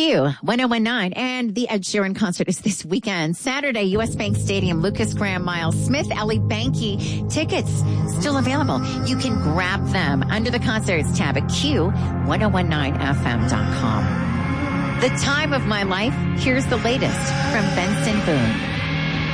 Q1019. And the Ed Sheeran concert is this weekend. Saturday, U.S. Bank Stadium, Lucas Graham, Miles Smith, Ellie Banky. Tickets still available. You can grab them under the concerts tab at Q1019FM.com. The time of my life. Here's the latest from Benson Boone.